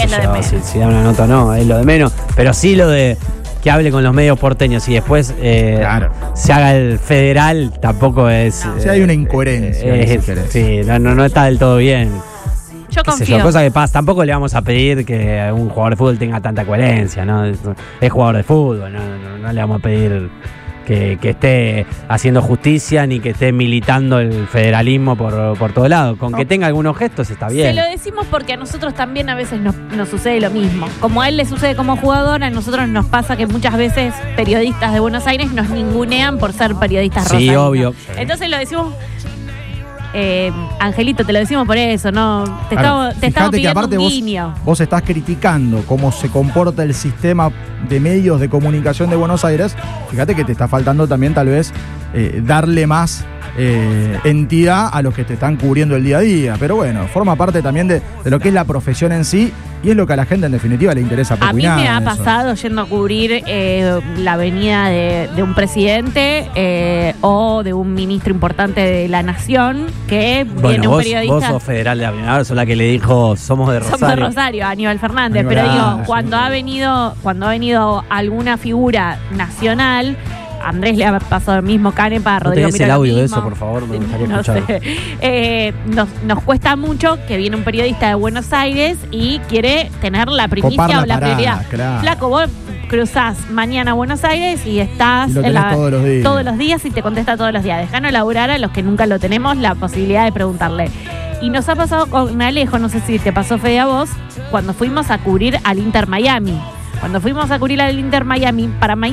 Es lo de menos. Si da una nota no, es lo de menos. Pero sí lo de que hable con los medios porteños y después se haga el federal, tampoco es... Sí, hay una incoherencia. Sí, no está del todo bien. Yo confío. Cosa que pasa. Tampoco le vamos a pedir que un jugador de fútbol tenga tanta coherencia, ¿no? Es jugador de fútbol, no le vamos a pedir que esté haciendo justicia ni que esté militando el federalismo por todo lado. Con que tenga algunos gestos está bien. Se lo decimos porque a nosotros también a veces nos sucede lo mismo. Como a él le sucede como jugador, a nosotros nos pasa que muchas veces periodistas de Buenos Aires nos ningunean por ser periodistas rosarinos. Sí, obvio. Entonces lo decimos... Angelito, te lo decimos por eso, ¿no? Te estamos pidiendo un guiño. Vos estás criticando cómo se comporta el sistema de medios de comunicación de Buenos Aires. Fíjate que te está faltando también tal vez darle más entidad a los que te están cubriendo el día a día. Pero bueno, forma parte también de lo que es la profesión en sí y es lo que a la gente en definitiva le interesa. A mí me ha pasado yendo a cubrir la venida de un presidente o de un ministro importante de la nación que viene un periodista. Vos sos federal de la primera, sos la que le dijo somos de Rosario. Somos de Rosario, Aníbal Fernández. Pero digo, cuando ha venido alguna figura nacional, a Andrés le ha pasado el mismo, Canepa, Rodrigo. ¿No tenés el audio de eso, por favor? Me gustaría escucharlo. Nos cuesta mucho que viene un periodista de Buenos Aires y quiere tener la primicia o la prioridad. Claro. Flaco, vos cruzás mañana a Buenos Aires y estás todos los días y te contesta todos los días. Dejanos laburar a los que nunca lo tenemos la posibilidad de preguntarle. Y nos ha pasado con Alejo, no sé si te pasó, Fede, a vos, cuando fuimos a cubrir al Inter Miami. Cuando fuimos a cubrir al Inter Miami,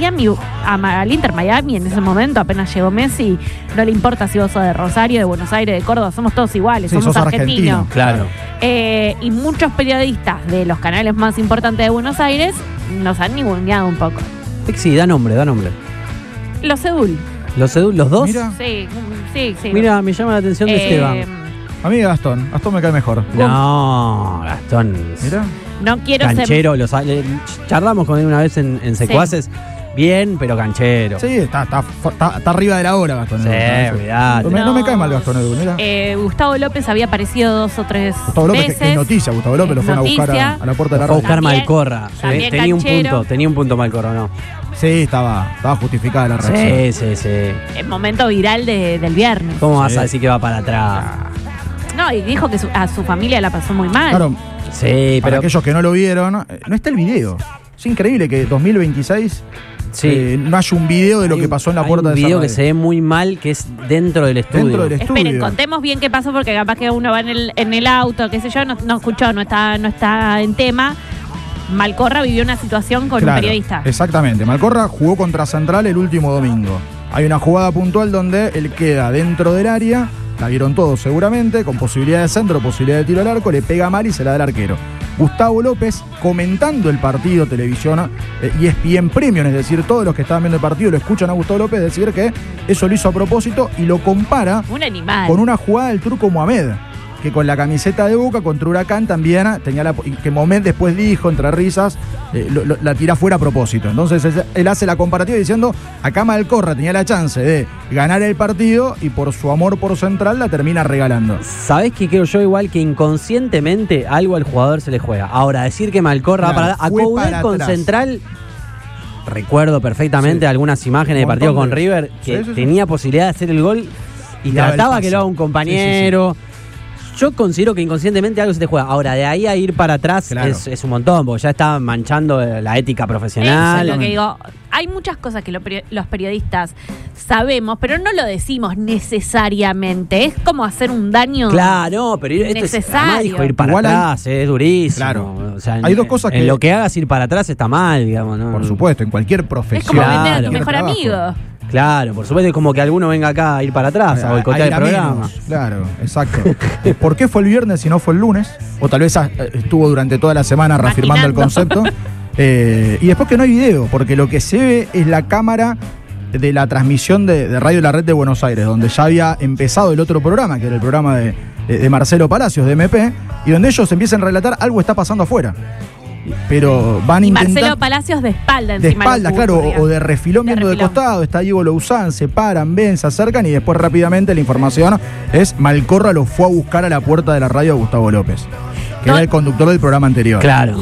al Inter Miami en ese momento, apenas llegó Messi, no le importa si vos sos de Rosario, de Buenos Aires, de Córdoba, somos todos iguales, sí, somos sos argentinos. Claro. Y muchos periodistas de los canales más importantes de Buenos Aires nos han ninguneado un poco. Sí, da nombre. Los Edul. ¿Los dos? Mira. Sí. Mira, me llama la atención de Esteban. A mí Gastón me cae mejor. No, Gastón. Mira. No quiero canchero, charlamos con él una vez en Secuaces. Sí. Bien, pero canchero. Sí, está arriba de la hora, Gastón. Sí, cuidado. No me cae mal Gastón Edu, mira. Gustavo López había aparecido 2 o 3 Gustavo López, veces. que es noticia. Gustavo López lo fueron a buscar a la puerta de la radio. Fue a buscar Malcorra. Tenía un punto Malcorra, ¿no? Sí, estaba justificada la reacción. Sí. El momento viral del viernes. ¿Cómo vas a decir que va para atrás? No, y dijo que a su familia la pasó muy mal. Claro. Sí, para aquellos que no lo vieron, no está el video. Es increíble que 2026 no haya un video de lo que pasó en la puerta de esa radio. Un video que se ve muy mal, que es dentro del estudio. Esperen, contemos bien qué pasó, porque capaz que uno va en el auto, qué sé yo, no escuchó, no está en tema. Malcorra vivió una situación con un periodista. Exactamente. Malcorra jugó contra Central el último domingo. Hay una jugada puntual donde él queda dentro del área. La vieron todos seguramente, con posibilidad de centro, posibilidad de tiro al arco, le pega mal y se la da al arquero. Gustavo López, comentando el partido, televisión, ESPN Premium, es decir, todos los que estaban viendo el partido lo escuchan a Gustavo López decir que eso lo hizo a propósito y lo compara con una jugada del turco Mohamed, que con la camiseta de Boca contra Huracán también tenía que Mohamed después dijo, entre risas, la tira fuera a propósito. Entonces él hace la comparativa diciendo, acá Malcorra tenía la chance de ganar el partido y por su amor por Central la termina regalando. ¿Sabés qué creo yo? Igual que inconscientemente algo al jugador se le juega. Ahora, decir que Malcorra va a Coudet con Central... Recuerdo perfectamente algunas imágenes de partido con River que tenía posibilidad de hacer el gol y trataba que lo haga un compañero... Yo considero que inconscientemente algo se te juega. Ahora, de ahí a ir para atrás es un montón, porque ya está manchando la ética profesional. Eso es lo que digo. Hay muchas cosas que los periodistas sabemos, pero no lo decimos necesariamente. Es como hacer un daño pero esto es ir para igual atrás, es durísimo. Claro. O sea, hay dos cosas en lo que hagas ir para atrás está mal, digamos, ¿no? Por supuesto, en cualquier profesión. Es como vender a tu mejor amigo. Claro, por supuesto, es como que alguno venga acá a ir para atrás, a boicotear el programa. Claro, exacto. ¿Por qué fue el viernes y no fue el lunes? O tal vez estuvo durante toda la semana reafirmando el concepto. Y después que no hay video, porque lo que se ve es la cámara de la transmisión de Radio La Red de Buenos Aires, donde ya había empezado el otro programa, que era el programa de Marcelo Palacios, de MP, y donde ellos empiezan a relatar algo está pasando afuera. Pero van intentando. Marcelo Palacios de espalda encima. De espalda, claro, o de refilón viendo de costado. Está Diego Louzán, se paran, ven, se acercan y después rápidamente la información es Malcorra lo fue a buscar a la puerta de la radio a Gustavo López, que era el conductor del programa anterior. Claro.